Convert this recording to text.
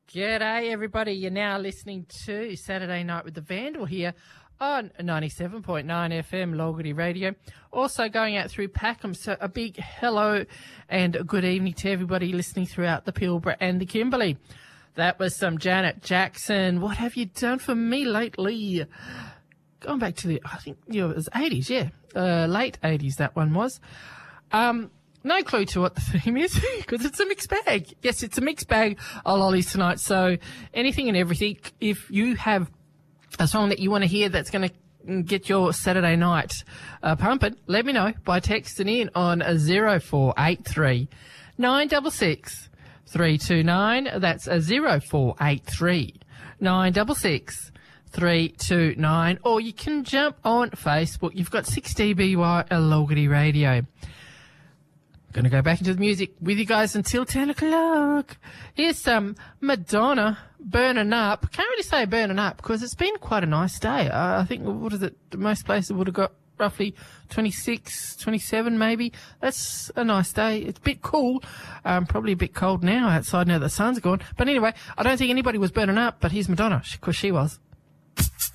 G'day, everybody. You're now listening to Saturday Night with the Vandal here on 97.9 FM Loggerty Radio. Also going out through Packham. So a big hello and a good evening to everybody listening throughout the Pilbara and the Kimberley. That was some Janet Jackson. What have you done for me lately? Going back to I think it was 80s, yeah. Late 80s that one was. No clue to what the theme is because it's a mixed bag. Yes, it's a mixed bag of lollies tonight. So anything and everything. If you have a song that you want to hear that's going to get your Saturday night pumping, let me know by texting in on 0483 966 329. That's 0483 966 329. Or you can jump on Facebook. You've got 6DBY Loggerty Radio. Going to go back into the music with you guys until 10 o'clock. Here's some Madonna, Burning Up. Can't really say Burning Up because it's been quite a nice day. I think, what is it, most places would have got roughly 26, 27 maybe. That's a nice day. It's a bit cool. Probably a bit cold now outside now the sun's gone. But anyway, I don't think anybody was burning up, but here's Madonna, because she was.